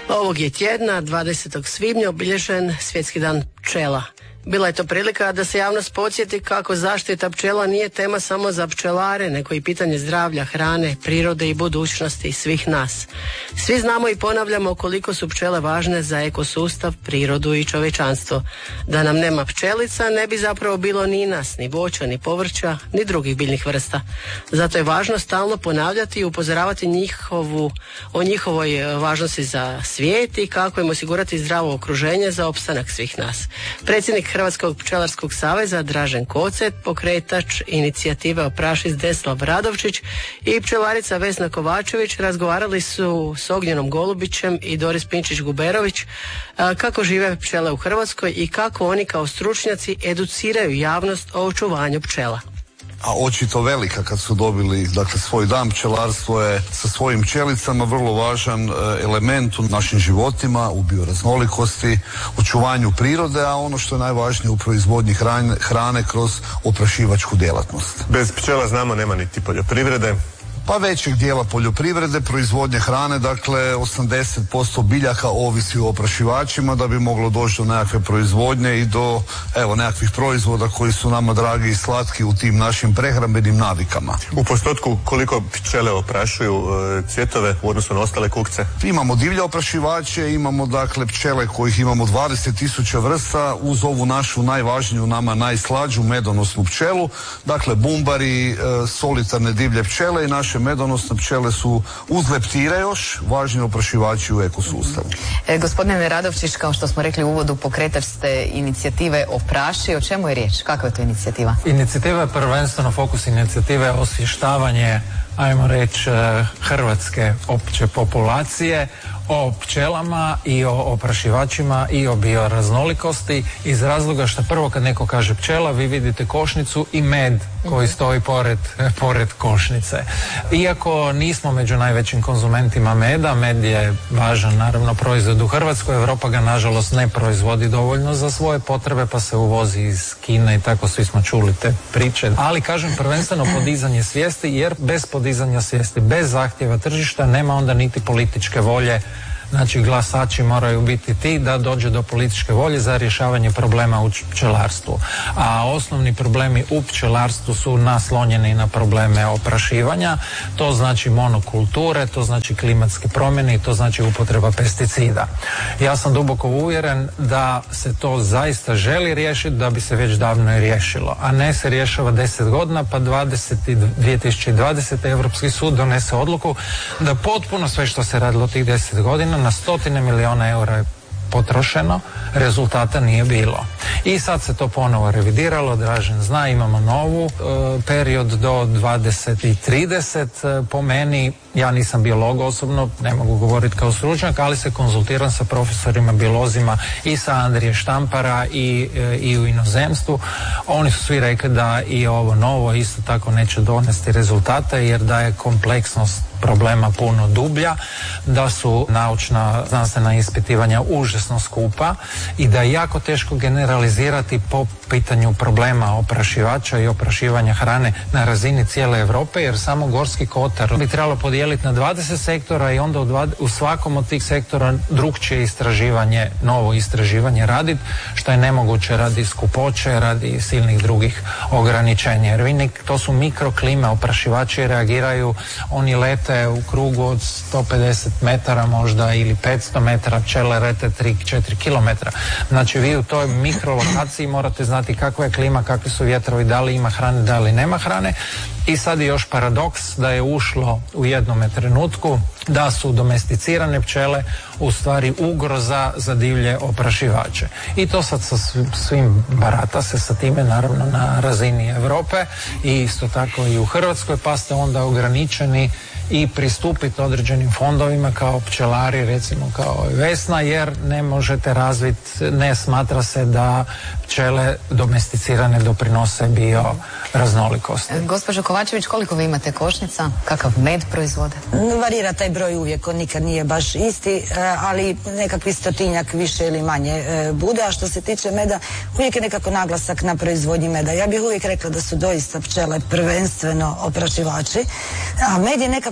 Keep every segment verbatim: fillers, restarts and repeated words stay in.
Ovog je tjedna, dvadesetog svibnja, obilježen Svjetski dan pčela. Bila je to prilika da se javnost podsjeti kako zaštita pčela nije tema samo za pčelare, nego i pitanje zdravlja, hrane, prirode i budućnosti svih nas. Svi znamo i ponavljamo koliko su pčele važne za ekosustav, prirodu i čovječanstvo. Da nam nema pčelica ne bi zapravo bilo ni nas, ni voća, ni povrća, ni drugih biljnih vrsta. Zato je važno stalno ponavljati i upozoravati njihovu, o njihovoj važnosti za svijet i kako im osigurati zdravo okruženje za opstanak svih nas. Predsjednik Hrvatskog pčelarskog saveza Dražen Kocet, pokretač inicijative Opraši Zdeslav Radovčić i pčelarica Vesna Kovačević razgovarali su s Ognjenom Golubićem i Doris Pinčić-Guberović kako žive pčele u Hrvatskoj i kako oni kao stručnjaci educiraju javnost o očuvanju pčela. A očito velika kad su dobili, dakle, svoj dan. Pčelarstvo je sa svojim pčelicama vrlo važan element u našim životima, u bioraznolikosti, očuvanju prirode, a ono što je najvažnije u proizvodnji hrane, hrane kroz oprašivačku djelatnost. Bez pčela znamo nema niti poljoprivrede. Pa većeg dijela poljoprivrede, proizvodnje hrane, dakle osamdeset posto biljaka ovisi o oprašivačima da bi moglo doći do nekakve proizvodnje i do evo nekakvih proizvoda koji su nama dragi i slatki u tim našim prehrambenim navikama. U postotku koliko pčele oprašuju e, cvjetove u odnosu na ostale kukce? Imamo divlje oprašivače, imamo dakle pčele kojih imamo dvadeset tisuća vrsta uz ovu našu najvažniju, nama najslađu medonosnu pčelu, dakle bumbari, e, solitarne divlje pčele i naše medonosne pčele su uz leptire još važni oprašivači u ekosustavu. E, gospodine Radovčić, kao što smo rekli u uvodu, pokretač ste inicijative Opraši. O čemu je riječ? Kakva je to inicijativa? Inicijativa je prvenstveno fokus inicijative osvještavanje, ajmo reći, hrvatske opće populacije o pčelama i o oprašivačima i o bioraznolikosti, iz razloga što prvo kad neko kaže pčela vi vidite košnicu i med koji stoji pored, pored košnice. Iako nismo među najvećim konzumentima meda, med je važan naravno proizvod u Hrvatskoj, Europa ga nažalost ne proizvodi dovoljno za svoje potrebe pa se uvozi iz Kine i tako svi smo čuli te priče. Ali kažem prvenstveno podizanje svijesti, jer bez podizanja svijesti, bez zahtjeva tržišta nema onda niti političke volje. Znači glasači moraju biti ti da dođe do političke volje za rješavanje problema u pčelarstvu. A osnovni problemi u pčelarstvu su naslonjeni na probleme oprašivanja, to znači monokulture, to znači klimatske promjene i to znači upotreba pesticida. Ja sam duboko uvjeren da se to zaista želi riješiti, da bi se već davno i riješilo, a ne se rješava deset godina pa dvije tisuće dvadesete Europski sud donese odluku da potpuno sve što se radilo tih deset godina na stotine milijuna eura je potrošeno, rezultata nije bilo. I sad se to ponovo revidiralo, Dražen zna, imamo novu e, period do dvadeset i trideset. Po meni, ja nisam biolog osobno, ne mogu govoriti kao stručnjak, ali se konzultiram sa profesorima biolozima i sa Andrije Štampara i, e, i u inozemstvu. Oni su svi rekli da i ovo novo isto tako neće donesti rezultate, jer da je kompleksnost problema puno dublja, da su naučna znanstvena ispitivanja užasno skupa i da je jako teško generalizirati po pitanju problema oprašivača i oprašivanja hrane na razini cijele Europe, jer samo Gorski kotar bi trebalo podijeliti na dvadeset sektora i onda u, dva, u svakom od tih sektora drukčije istraživanje, novo istraživanje raditi, što je nemoguće radi skupoće, radi silnih drugih ograničenja. Jer vi, to su mikroklime, oprašivači reagiraju, oni lete u krugu od sto pedeset metara možda ili petsto metara, pčele lete tri do četiri kilometra. Znači vi u toj mikrolokaciji morate znati kakva je klima, kakvi su vjetrovi, da li ima hrane, da li nema hrane. I sad je još paradoks da je ušlo u jednome trenutku da su domesticirane pčele u stvari ugroza za divlje oprašivače. I to sad sa svim barata se sa time naravno na razini Europe i isto tako i u Hrvatskoj, pa ste onda ograničeni i pristupiti određenim fondovima kao pčelari, recimo kao Vesna, jer ne možete razviti, ne smatra se da pčele domesticirane doprinose bio raznolikosti. Gospođo Kovačević, koliko vi imate košnica? Kakav med proizvode? Varira taj broj uvijek, on nikad nije baš isti, ali nekakvi stotinjak više ili manje bude. A što se tiče meda, uvijek je nekako naglasak na proizvodnji meda. Ja bih uvijek rekla da su doista pčele prvenstveno oprašivači, a med je nekako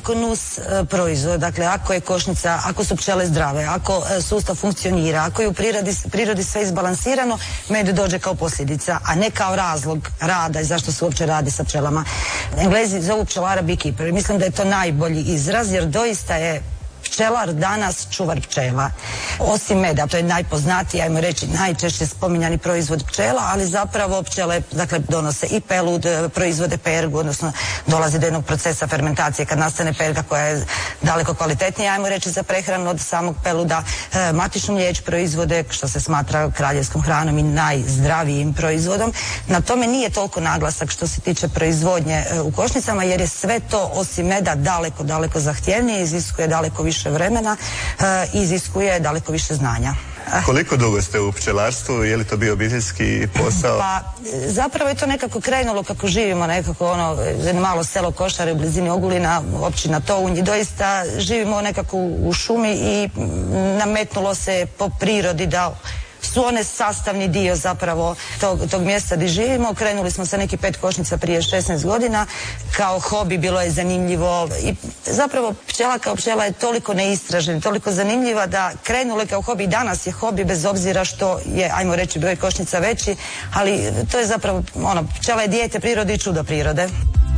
ako nus proizvod, dakle ako je košnica, ako su pčele zdrave, ako sustav funkcionira, ako je u prirodi, prirodi sve izbalansirano, med dođe kao posljedica, a ne kao razlog rada i zašto se uopće radi sa pčelama. Englezi zovu pčelara beekeeper. Mislim da je to najbolji izraz, jer doista je pčelar danas čuvar pčela. Osim meda, to je najpoznatiji, ajmo reći, najčešće spominjani proizvod pčela, ali zapravo pčele, dakle, donose i pelud, proizvode pergu, odnosno dolazi do jednog procesa fermentacije kad nastane perga koja je daleko kvalitetnija, ajmo reći, za prehranu od samog peluda. E, matičnu mliječ proizvode, što se smatra kraljevskom hranom i najzdravijim proizvodom. Na tome nije toliko naglasak što se tiče proizvodnje e, u košnicama, jer je sve to, osim meda, daleko, daleko zahtjevnije, iziskuje daleko više vremena, e, iziskuje daleko više znanja. Koliko dugo ste u pčelarstvu? Je li to bio obiteljski posao? Pa zapravo je to nekako krenulo kako živimo, nekako ono, jedno malo selo Košare u blizini Ogulina, općina Tounj, i doista živimo nekako u šumi i nametnulo se po prirodi da su one sastavni dio zapravo tog, tog mjesta gdje živimo. Krenuli smo sa nekih pet košnica prije šesnaest godina. Kao hobi bilo je zanimljivo i zapravo pčela kao pčela je toliko neistražena, toliko zanimljiva da krenulo je kao hobi. Danas je hobi bez obzira što je, ajmo reći, broj košnica veći, ali to je zapravo ono, pčela je dijete prirode i čudo prirode.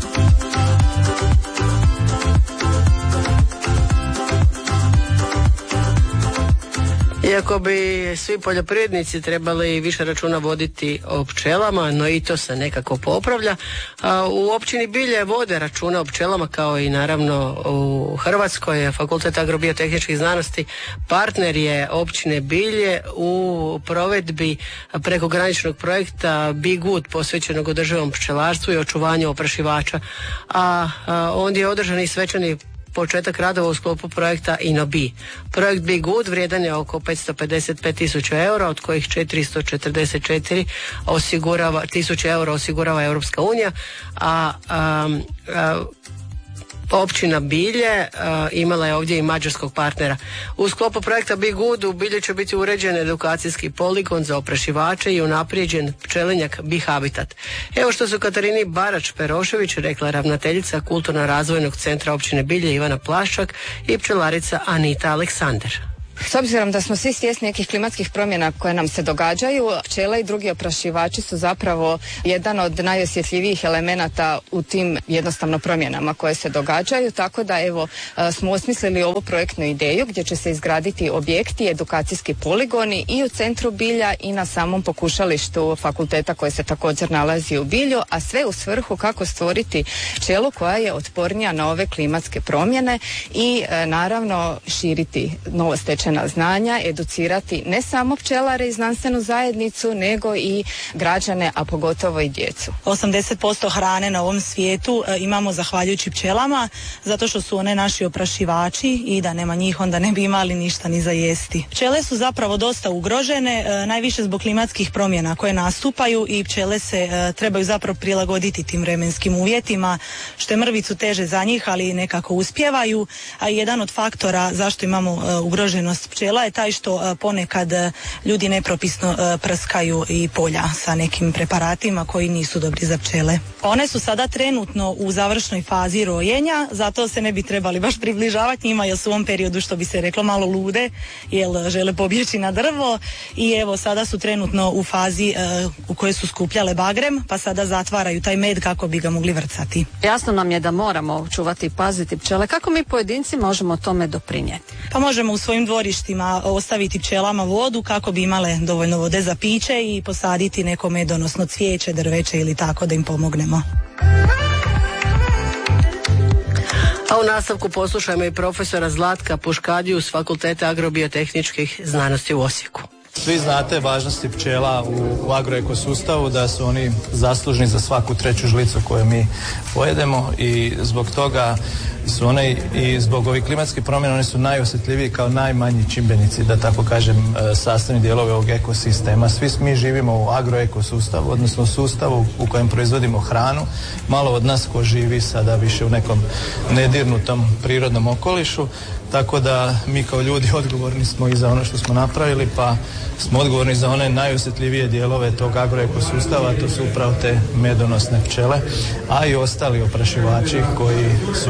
Iako bi svi poljoprivrednici trebali više računa voditi o pčelama, no i to se nekako popravlja. U općini Bilje vode računa o pčelama, kao i naravno u Hrvatskoj. Fakultet agrobiotehničkih znanosti partner je općine Bilje u provedbi prekograničnog projekta Be Good, posvećenog održivom pčelarstvu i očuvanju oprašivača. A, a ondje je održan i svečani početak radova u sklopu projekta InnoBee. Projekt Be Good vrijedan je oko petsto pedeset pet tisuća eura, od kojih četiristo četrdeset četiri osigurava, tisuća eura osigurava Europska unija, a, a, a općina Bilje uh, imala je ovdje i mađarskog partnera. U sklopu projekta Be Good u Bilje će biti uređen edukacijski poligon za oprašivače i unaprijeđen pčelinjak Bee Habitat. Evo što su Katarini Barač-Perošević rekla ravnateljica Kulturno-razvojnog centra općine Bilje Ivana Plaščak i pčelarica Anita Aleksander. S obzirom da smo svi svjesni nekih klimatskih promjena koje nam se događaju, pčele i drugi oprašivači su zapravo jedan od najosjetljivijih elemenata u tim jednostavno promjenama koje se događaju, tako da evo smo osmislili ovu projektnu ideju gdje će se izgraditi objekti, edukacijski poligoni i u centru Bilja i na samom pokušalištu fakulteta koje se također nalazi u Bilju, a sve u svrhu kako stvoriti pčelu koja je otpornija na ove klimatske promjene i e, naravno širiti novostečene znanja, educirati ne samo pčelare i znanstvenu zajednicu, nego i građane, a pogotovo i djecu. osamdeset posto hrane na ovom svijetu e, imamo zahvaljujući pčelama, zato što su one naši oprašivači i da nema njih onda ne bi imali ništa ni za jesti. Pčele su zapravo dosta ugrožene, e, najviše zbog klimatskih promjena koje nastupaju i pčele se e, trebaju zapravo prilagoditi tim vremenskim uvjetima, što je mrvicu teže za njih, ali nekako uspijevaju, a jedan od faktora zašto imamo e, ugroženost pčela je taj što ponekad ljudi nepropisno prskaju i polja sa nekim preparatima koji nisu dobri za pčele. One su sada trenutno u završnoj fazi rojenja, zato se ne bi trebali baš približavati njima jer su u ovom periodu, što bi se reklo, malo lude, jer žele pobjeći na drvo i evo sada su trenutno u fazi uh, u kojoj su skupljale bagrem, pa sada zatvaraju taj med kako bi ga mogli vrcati. Jasno nam je da moramo čuvati i paziti pčele. Kako mi pojedinci možemo tome doprinijeti? Pa možemo u svojim dvorištima ostaviti pčelama vodu kako bi imale dovoljno vode za piće i posaditi neko medonosno cvijeće, drveće ili tako da im pomognemo. A u nastavku poslušajmo i profesora Zlatka Puškadiju s Fakulteta agrobiotehničkih znanosti u Osijeku. Svi znate važnosti pčela u, u agroekosustavu, da su oni zaslužni za svaku treću žlicu koju mi pojedemo i zbog toga su one i zbog ovih klimatskih promjena oni su najosjetljiviji kao najmanji čimbenici, da tako kažem, sastavni dijelovi ovog ekosistema. Svi mi živimo u agroekosustavu, odnosno sustavu u kojem proizvodimo hranu. Malo od nas ko živi sada više u nekom nedirnutom prirodnom okolišu, tako da mi kao ljudi odgovorni smo i za ono što smo napravili, pa smo odgovorni za one najosjetljivije dijelove tog agroekosustava, to su upravo te medonosne pčele, a i ostali oprašivači koji sudjeluju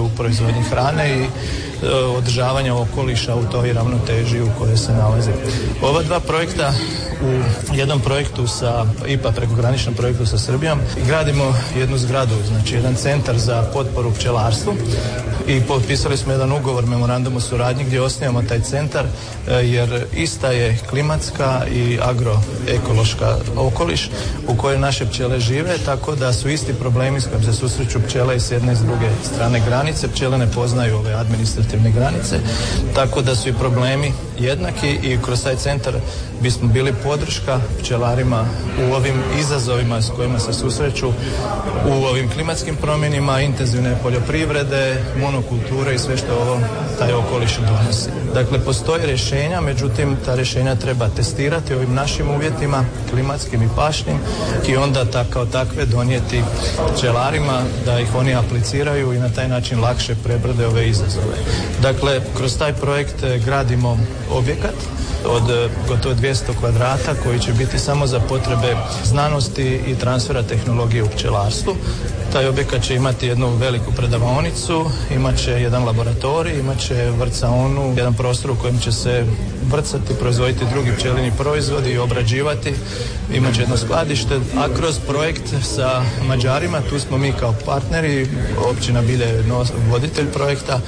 u proizvodnji hrane i e, održavanja okoliša u toj ravnoteži u kojoj se nalazi. Ova dva projekta u jednom projektu sa I P A prekograničnom projektu sa Srbijom gradimo jednu zgradu, znači jedan centar za potporu pčelarstvu i potpisali smo jedan ugovor, memorandum o suradnji gdje osnivamo taj centar jer ista je klimatska i agroekološka okoliš u kojoj naše pčele žive, tako da su isti problemi s kojim se susreću pčele i s jedne i s druge strane granice. Pčele ne poznaju ove administrativne granice, tako da su i problemi jednaki i kroz taj centar bismo bili podrška pčelarima u ovim izazovima s kojima se susreću u ovim klimatskim promjenima, intenzivne poljoprivrede, monokulture i sve što ovo taj okoliš donosi. Dakle, postoje rješenja, međutim ta rješenja treba testirati ovim našim uvjetima, klimatskim i pašnim i onda ta, kao takve donijeti pčelarima da ih oni apliciraju i na taj način lakše prebrode ove izazove. Dakle, kroz taj projekt gradimo objekat od gotovo dvjesto kvadrata koji će biti samo za potrebe znanosti i transfera tehnologije u pčelarstvu. Taj objekat će imati jednu veliku predavaonicu, imat će jedan laboratorij, imat će vrcaonu, jedan prostor u kojem će se vrcati, proizvoditi drugi pčelini proizvodi i obrađivati. Imat će jedno skladište, a kroz projekt sa Mađarima, tu smo mi kao partneri, općina Bilje je voditelj projekta,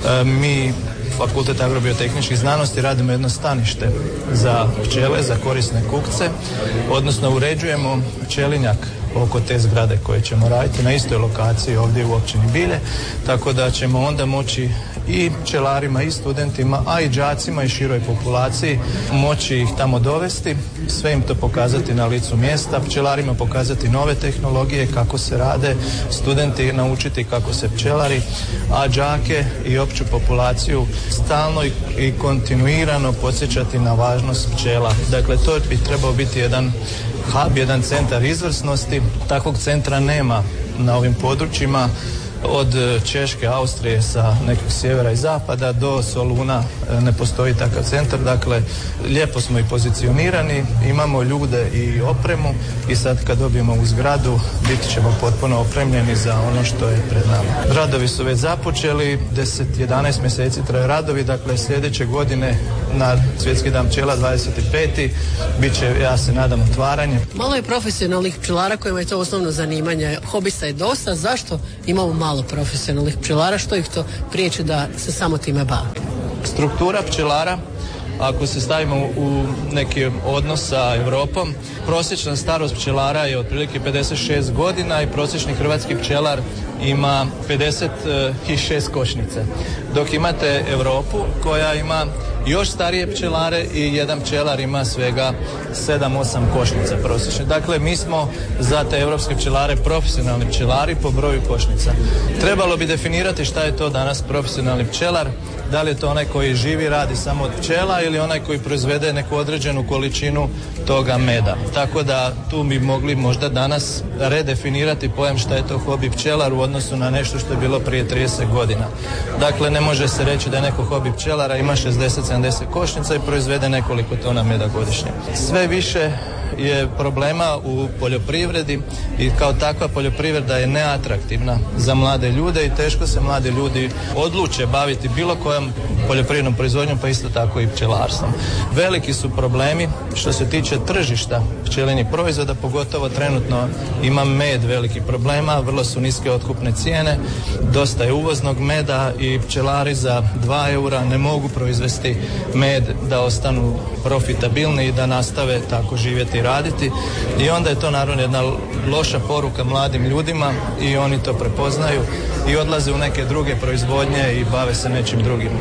mi Fakultet agrobiotehničkih znanosti radimo jedno stanište za pčele, za korisne kukce, odnosno uređujemo pčelinjak oko te zgrade koje ćemo raditi na istoj lokaciji ovdje u općini Bilje, tako da ćemo onda moći i pčelarima i studentima, a i đacima i široj populaciji moći ih tamo dovesti, sve im to pokazati na licu mjesta, pčelarima pokazati nove tehnologije, kako se rade, studenti naučiti kako se pčelari, a đake i opću populaciju stalno i, i kontinuirano podsjećati na važnost pčela. Dakle, to bi trebao biti jedan hub, jedan centar izvrsnosti. Takvog centra nema na ovim područjima, od Češke, Austrije sa nekog sjevera i zapada do Soluna ne postoji takav centar. Dakle, lijepo smo i pozicionirani, imamo ljude i opremu i sad kad dobijemo u zgradu biti ćemo potpuno opremljeni za ono što je pred nama. Radovi su već započeli, deset do jedanaest mjeseci traju radovi, dakle sljedeće godine na Svjetski dan pčela dvadeset peti bit će, ja se nadam, otvaranje. Malo je profesionalnih pčelara kojima je to osnovno zanimanje, hobista je dosta, zašto imamo malo profesionalnih pčelara, što ih to priječi da se samo time bave? Struktura pčelara, ako se stavimo u neki odnos sa Europom, prosječna starost pčelara je otprilike pedeset šest godina i prosječni hrvatski pčelar ima pedeset šest košnica. Dok imate Europu koja ima još starije pčelare i jedan pčelar ima svega sedam osam košnica prosječno. Dakle, mi smo za te europske pčelare profesionalni pčelari po broju košnica. Trebalo bi definirati šta je to danas profesionalni pčelar, da li je to onaj koji živi, radi samo od pčela ili onaj koji proizvede neku određenu količinu toga meda. Tako da tu bi mogli možda danas redefinirati pojam šta je to hobi pčelar u odnosu na nešto što je bilo prije trideset godina. Dakle, ne može se reći da je neko hobi pčelara, ima šezdeset sedamdeset košnica i proizvede nekoliko tona meda godišnje. Sve više je problema u poljoprivredi i kao takva poljoprivreda je neatraktivna za mlade ljude i teško se mladi ljudi odluče baviti bilo kojom poljoprivrednom proizvodnjom, pa isto tako i pčelarstvom. Veliki su problemi što se tiče tržišta pčelinjih proizvoda, pogotovo trenutno ima med velikih problema, vrlo su niske otkupne cijene, dosta je uvoznog meda i pčelari za dva eura ne mogu proizvesti med da ostanu profitabilni i da nastave tako živjeti i raditi. I onda je to naravno jedna loša poruka mladim ljudima i oni to prepoznaju i odlaze u neke druge proizvodnje i bave se nečim drugim.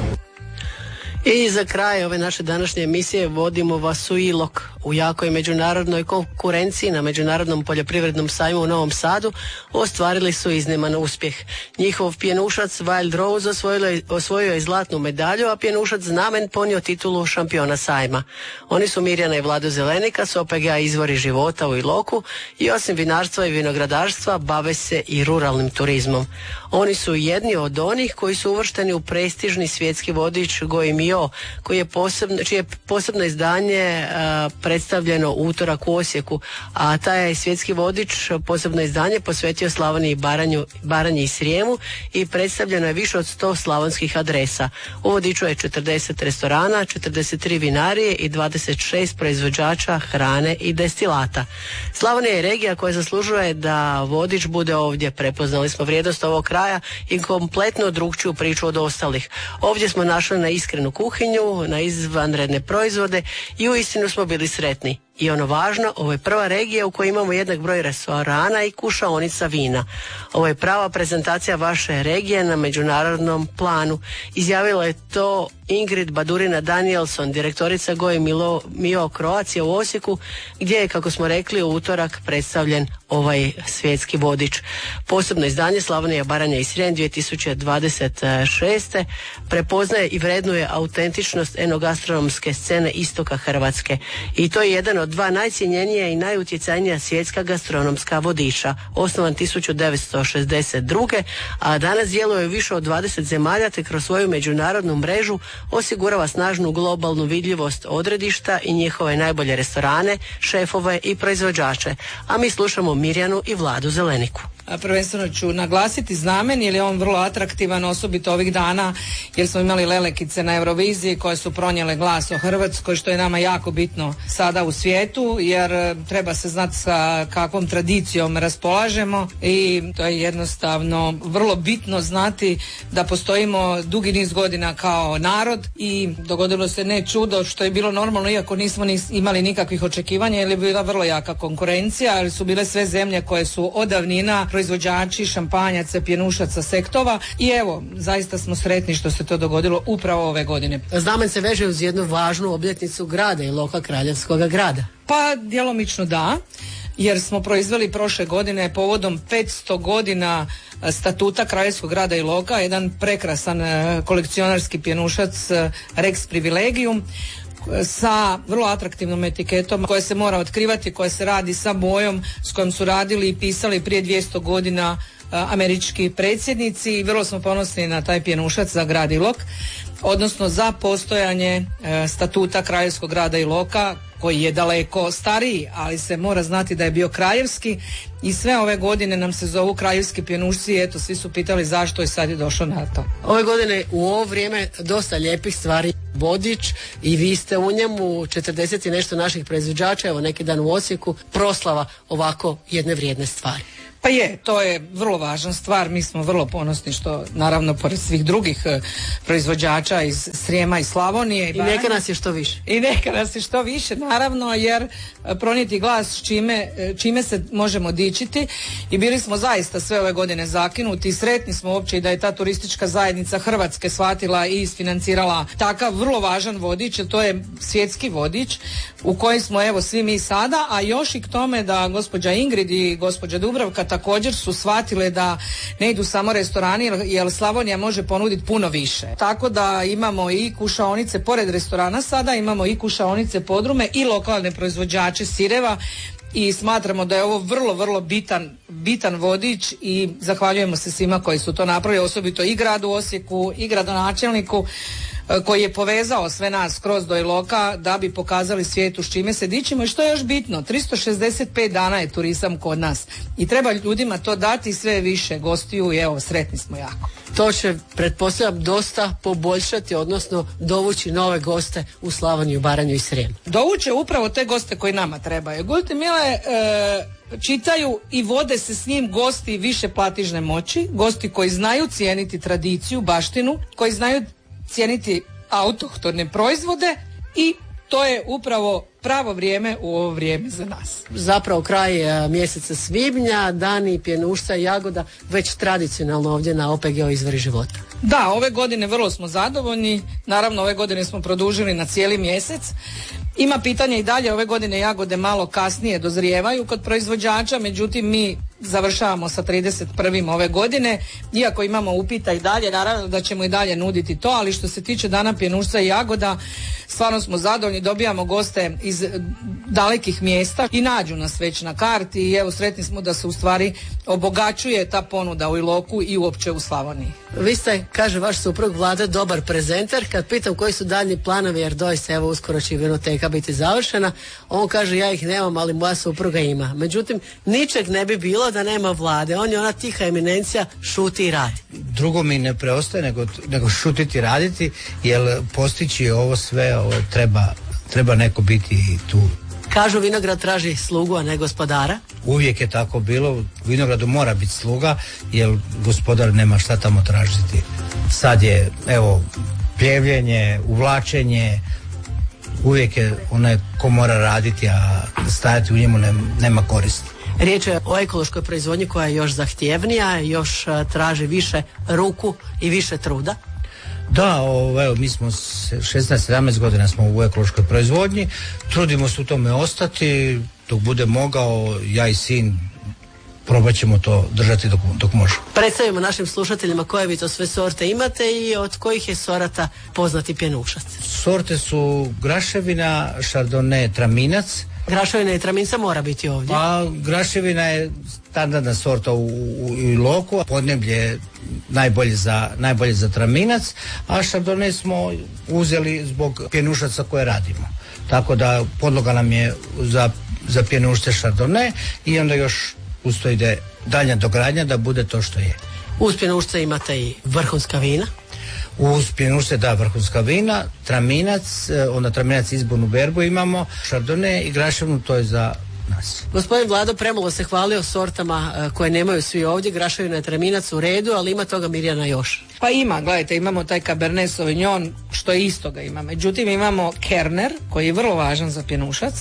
I za kraj ove naše današnje emisije vodimo vas u Ilok. U jakoj međunarodnoj konkurenciji na Međunarodnom poljoprivrednom sajmu u Novom Sadu ostvarili su izniman uspjeh. Njihov pjenušac Wild Rose osvojio, osvojio je zlatnu medalju, a pjenušac Znamen ponio titulu šampiona sajma. Oni su Mirjana i Vlado Zelenika s O P G-a Izvori života u Iloku i osim vinarstva i vinogradarstva bave se i ruralnim turizmom. Oni su jedni od onih koji su uvršteni u prestižni svjetski vodič Goemio to, koji je posebno, čije je posebno izdanje a, predstavljeno u utorak u Osijeku, a taj je svjetski vodič, posebno izdanje, posvetio Slavoniji i Baranju, Baranji i Srijemu i predstavljeno je više od sto slavonskih adresa. U vodiču je četrdeset restorana, četrdeset tri vinarije i dvadeset šest proizvođača hrane i destilata. Slavonija je regija koja zaslužuje da vodič bude ovdje. Prepoznali smo vrijednost ovog kraja i kompletno drukčiju priču od ostalih. Ovdje smo našli na iskrenu kuhinju, na izvanredne proizvode i uistinu smo bili sretni. I ono važno, ovo je prva regija u kojoj imamo jednak broj restorana i kušaonica vina. Ovo je prava prezentacija vaše regije na međunarodnom planu. Izjavila je to Ingrid Badurina Danielson, direktorica Goje Milo, Mio Croatia u Osijeku, gdje je, kako smo rekli, u utorak predstavljen ovaj svjetski vodič. Posebno izdanje Slavonija, Baranja i Srijem dvije tisuće dvadeset šeste prepoznaje i vrednuje autentičnost enogastronomske scene istoka Hrvatske. I to je jedan od dva najcjenjenija i najutjecajnija svjetska gastronomska vodiča, osnovan tisuću devetsto šezdeset druge. a danas djeluje u više od dvadeset zemalja te kroz svoju međunarodnu mrežu osigurava snažnu globalnu vidljivost odredišta i njihove najbolje restorane, šefove i proizvođače. A mi slušamo Mirjanu i Vladu Zeleniku. Prvenstveno ću naglasiti Znamen jer je on vrlo atraktivan, osobito ovih dana jer smo imali lelekice na Euroviziji koje su pronijele glas o Hrvatskoj, što je nama jako bitno sada u svijetu, jer treba se znati sa kakvom tradicijom raspolažemo i to je jednostavno vrlo bitno znati da postojimo dugi niz godina kao narod i dogodilo se ne čudo što je bilo normalno, iako nismo ni imali nikakvih očekivanja jer je bila vrlo jaka konkurencija, ali su bile sve zemlje koje su od davnina proizvođači šampanjaca, pjenušaca, sektova i evo, zaista smo sretni što se to dogodilo upravo ove godine. Znamen se veže uz jednu važnu obljetnicu grada i loka Kraljevskoga grada. Pa, djelomično da, jer smo proizveli prošle godine povodom petsto godina statuta Kraljevskog grada Iloka, jedan prekrasan kolekcionarski pjenušac Rex Privilegium, sa vrlo atraktivnom etiketom koja se mora otkrivati, koja se radi sa bojom s kojom su radili i pisali prije dvjesto godina američki predsjednici i vrlo smo ponosni na taj pjenušac za grad Ilok, odnosno za postojanje e, statuta Kraljevskog grada Iloka koji je daleko stariji, ali se mora znati da je bio kraljevski i sve ove godine nam se zovu kraljevski pjenušci i eto, svi su pitali zašto i sad je došlo na to. Ove godine u ovo vrijeme dosta lijepih stvari vodič i vi ste u njemu, četrdeset i nešto naših proizvođača, evo neki dan u Osijeku, proslava ovako jedne vrijedne stvari. Pa je, to je vrlo važna stvar, mi smo vrlo ponosni što naravno pored svih drugih e, proizvođača iz Srijema i Slavonije. I, I neka nas je što više. I neka nas je što više, naravno, jer e, pronijeti glas čime, e, čime se možemo dičiti i bili smo zaista sve ove godine zakinuti i sretni smo uopće i da je ta turistička zajednica Hrvatske shvatila i isfinancirala takav vrlo važan vodič, jer to je svjetski vodič u kojem smo evo svi mi sada, a još i k tome da gospođa Ingrid i gospođa Dubravka također su shvatile da ne idu samo restorani jer Slavonija može ponuditi puno više. Tako da imamo i kušaonice pored restorana sada, imamo i kušaonice podrume i lokalne proizvođače sireva i smatramo da je ovo vrlo, vrlo bitan, bitan vodič i zahvaljujemo se svima koji su to napravili, osobito i gradu Osijeku i gradonačelniku koji je povezao sve nas kroz do Iloka da bi pokazali svijetu s čime se dičimo i što je još bitno, tristo šezdeset pet dana je turizam kod nas i treba ljudima to dati sve više gostiju i evo, sretni smo jako. To će, pretpostavljam, dosta poboljšati, odnosno dovući nove goste u Slavoniju, Baranju i Srijem. Dovuće upravo te goste koji nama trebaju. Gulite mile, e, čitaju i vode se s njim gosti više platižne moći, gosti koji znaju cijeniti tradiciju, baštinu, koji znaju cijeniti autohtone proizvode i to je upravo pravo vrijeme u ovo vrijeme za nas. Zapravo kraj mjeseca svibnja, dani pjenušca i jagoda već tradicionalno ovdje na O P G-u Izvori života. Da, ove godine vrlo smo zadovoljni, naravno ove godine smo produžili na cijeli mjesec. Ima pitanja i dalje, ove godine jagode malo kasnije dozrijevaju kod proizvođača, međutim mi završavamo sa trideset prvim ove godine, iako imamo upita i dalje, naravno da ćemo i dalje nuditi to, ali što se tiče dana pjenušca i jagoda, stvarno smo zadovoljni, dobijamo goste iz dalekih mjesta i nađu nas već na karti i evo sretni smo da se u stvari obogaćuje ta ponuda u Iloku i uopće u Slavoniji. Vi ste, kaže vaš suprug Vlade, dobar prezenter. Kad pitam koji su daljnji planovi, jer doista evo uskoro će vinoteka biti završena, on kaže ja ih nemam, ali moja supruga ima. Međutim, ničeg ne bi bilo da nema Vlade. On je ona tiha eminencija, šuti i radi. Drugo mi ne preostaje nego, nego šutiti i raditi, jer postići ovo sve ovo treba, treba neko biti tu. Kažu vinograd traži slugu, a ne gospodara. Uvijek je tako bilo, u vinogradu mora biti sluga, jer gospodar nema šta tamo tražiti. Sad je, evo, pljevljenje, uvlačenje, uvijek je onaj ko mora raditi, a stajati u njemu nema, nema koristi. Riječ je o ekološkoj proizvodnji koja je još zahtjevnija, još traži više ruku i više truda. Da, ovo, evo, mi smo šesnaest sedamnaest godina smo u ekološkoj proizvodnji, trudimo se u tome ostati, dok bude mogao, ja i sin probat ćemo to držati dok, dok možemo. Predstavimo našim slušateljima koje vi to sve sorte imate i od kojih je sorata poznati pjenušac. Sorte su graševina, šardone, traminac. Graševina i traminca mora biti ovdje. Pa graševina je standardna sorta u, u, u Iloku, a podneblje je najbolje za, najbolje za traminac, a šardone smo uzeli zbog pjenušaca koje radimo. Tako da podloga nam je za, za pjenušce šardone i onda još uz to ide daljnja dogradnja da bude to što je. Uz pjenušce imate i vrhunska vina. Uz pjenušce da, vrhunska vina, traminac, onda traminac izbornu berbu imamo, šardone i graševnu, to je za nas. Gospodin Vlado premalo se hvalio sortama koje nemaju svi ovdje, graševina i traminac u redu, ali ima toga Mirjana još. Pa ima, gledajte, imamo taj Cabernet Sauvignon, što je istoga ima. Međutim, imamo Kerner, koji je vrlo važan za pjenušac,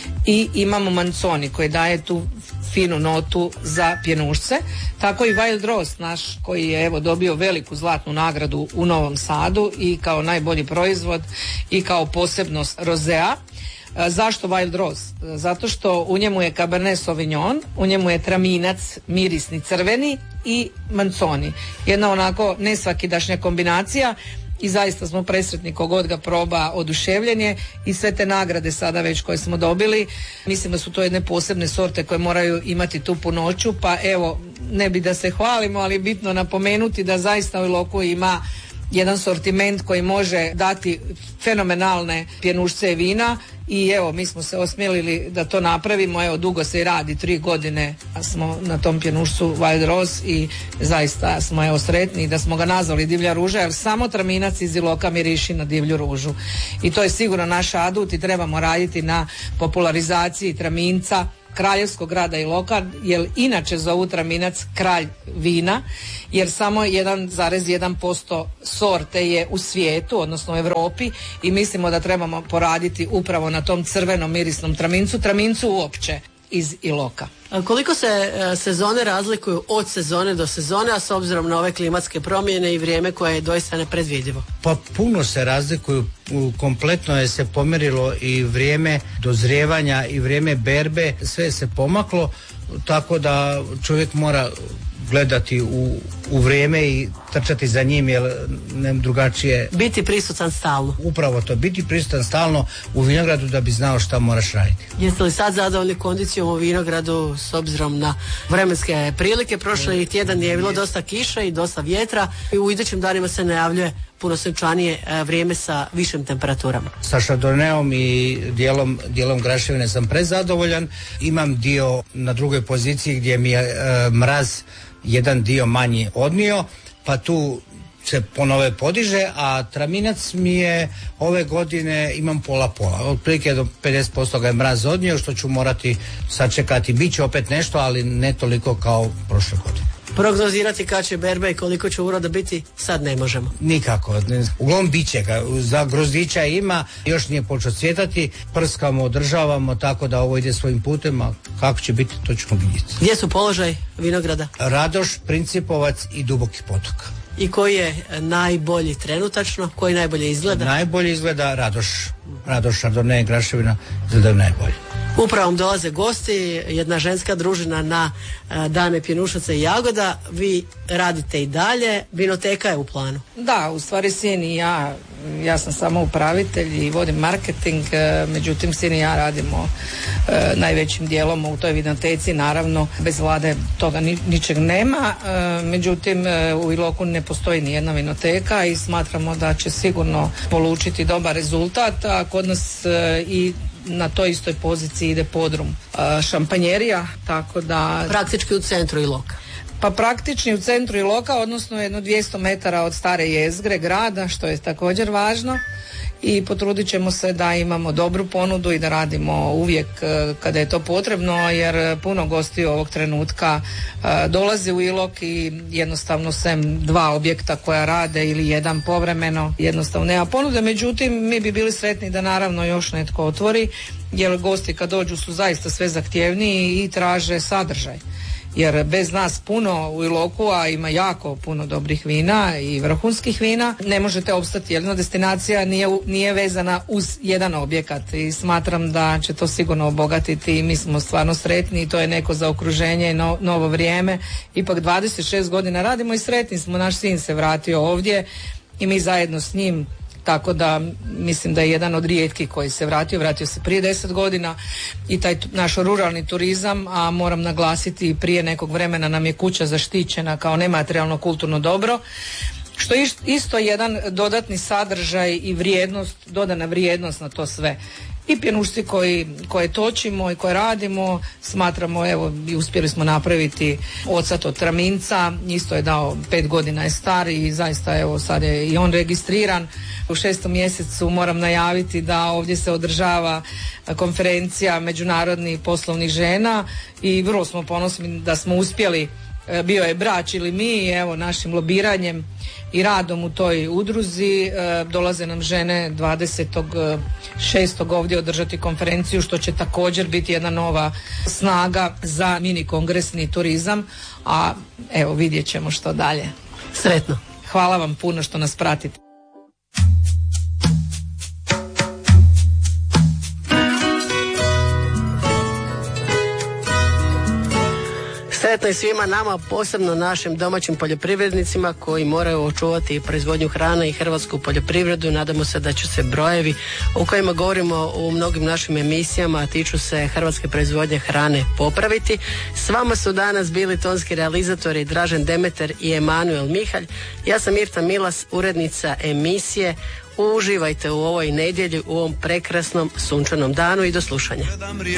i imamo Manzoni, koji daje tu finu notu za pjenušce. Tako i Wild Rose naš, koji je evo dobio veliku zlatnu nagradu u Novom Sadu i kao najbolji proizvod i kao posebnost rozea. Zašto Wild Rose? Zato što u njemu je Cabernet Sauvignon, u njemu je traminac mirisni crveni i Manzoni. Jedna onako nesvakidašnja kombinacija i zaista smo presretni kogod ga proba, oduševljen je i sve te nagrade sada već koje smo dobili. Mislim da su to jedne posebne sorte koje moraju imati tu punoću, pa evo, ne bi da se hvalimo, ali je bitno napomenuti da zaista u Iloku ima jedan sortiment koji može dati fenomenalne pjenušce vina i evo, mi smo se osmjelili da to napravimo, evo, dugo se i radi, tri godine smo na tom pjenušcu Wild Rose i zaista smo evo sretni da smo ga nazvali divlja ruža, jer samo traminac iz Iloka miriši na divlju ružu i to je sigurno naš adut i trebamo raditi na popularizaciji traminca, kraljevskog grada Iloka, jer inače zovu traminac kralj vina, jer samo jedan zarez jedan posto sorte je u svijetu, odnosno u Europi, i mislimo da trebamo poraditi upravo na tom crvenom mirisnom tramincu, tramincu uopće iz Iloka. A koliko se e, sezone razlikuju od sezone do sezone, a s obzirom na ove klimatske promjene i vrijeme koje je doista nepredvidivo? Pa puno se razlikuju, kompletno je se pomjerilo i vrijeme dozrijevanja i vrijeme berbe, sve se pomaklo, tako da čovjek mora gledati u, u vrijeme i trčati za njim, jer ne drugačije. Biti prisutan stalno. Upravo to, biti prisutan stalno u vinogradu da bi znao šta moraš raditi. Jeste li sad zadovoljni kondicijom u vinogradu s obzirom na vremenske prilike? Prošli tjedan je bilo dosta kiše i dosta vjetra i u idućim danima se najavljuje puno sunčanije vrijeme sa višim temperaturama. Sa šardoneom i dijelom, dijelom graševine sam prezadovoljan. Imam dio na drugoj poziciji gdje mi je e, mraz jedan dio manji odnio, pa tu se ponove podiže, a traminac mi je ove godine imam pola pola. Otprilike do pedeset posto ga je mraz odnio, što ću morati sačekati. Biće opet nešto, ali ne toliko kao prošle godine. Prognozirati kad će berbe i koliko će uroda biti sad ne možemo. Nikako. Uglavnom bit će ga. Za grozdića ima, još nije počeo cvjetati, prskamo, održavamo, tako da ovo ide svojim putem, a kako će biti, to ćemo vidjeti. Gdje su položaj vinograda? Radoš, Principovac i Duboki potok. I koji je najbolji trenutačno? Koji najbolje izgleda? Najbolje izgleda Radoš. Radoš, Šardone, graševina izgledaju najbolje. Upravo vam dolaze gosti, jedna ženska družina na uh, dane pjenušaca i jagoda. Vi radite i dalje, vinoteka je u planu. Da, u stvari sin i ja ja sam samo upravitelj i vodim marketing, međutim sin i ja radimo e, najvećim dijelom u toj vinoteci, naravno bez vlade toga ni, ničeg nema, e, međutim e, u Iloku ne postoji ni jedna vinoteka i smatramo da će sigurno polučiti dobar rezultat, a kod nas e, i na toj istoj poziciji ide podrum e, šampanjerija, tako da... Praktički u centru Iloka. Pa praktični u centru Iloka, odnosno jedno dvjesto metara od stare jezgre grada, što je također važno, i potrudit ćemo se da imamo dobru ponudu i da radimo uvijek kada je to potrebno, jer puno gostiju ovog trenutka dolazi u Ilok i jednostavno sem dva objekta koja rade ili jedan povremeno, jednostavno nema ponude. Međutim, mi bi bili sretni da naravno još netko otvori, jer gosti kad dođu su zaista sve zahtjevniji i traže sadržaj. Jer bez nas puno u Iloku, a ima jako puno dobrih vina i vrhunskih vina, ne možete opstati. Jedna destinacija nije, nije vezana uz jedan objekat i smatram da će to sigurno obogatiti i mi smo stvarno sretni i to je neko zaokruženje i no, novo vrijeme. Ipak dvadeset šest godina radimo i sretni smo, naš sin se vratio ovdje i mi zajedno s njim. Tako da mislim da je jedan od rijetkih koji se vratio, vratio se prije deset godina i taj naš ruralni turizam, a moram naglasiti prije nekog vremena nam je kuća zaštićena kao nematerijalno kulturno dobro, što je isto jedan dodatni sadržaj i vrijednost, dodana vrijednost na to sve. I pjenušci koji, koje točimo i koje radimo, smatramo, evo, i uspjeli smo napraviti ocat od traminca, isto je dao, pet godina je star i zaista, evo, sad je i on registriran. U šestom mjesecu moram najaviti da ovdje se održava konferencija međunarodnih poslovnih žena i vrlo smo ponosni da smo uspjeli, bio je Brač ili mi, evo, našim lobiranjem i radom u toj udruzi e, dolaze nam žene dvadesetog šestog ovdje održati konferenciju, što će također biti jedna nova snaga za mini kongresni turizam, a evo vidjet ćemo što dalje. Sretno. Hvala vam puno što nas pratite. Sretno i svima nama, posebno našim domaćim poljoprivrednicima koji moraju očuvati proizvodnju hrane i hrvatsku poljoprivredu. Nadamo se da će se brojevi o kojima govorimo u mnogim našim emisijama, a tiču se hrvatske proizvodnje hrane, popraviti. S vama su danas bili tonski realizatori Dražen Demeter i Emanuel Mihalj. Ja sam Irta Milas, urednica emisije. Uživajte u ovoj nedjelji, u ovom prekrasnom sunčanom danu i do slušanja.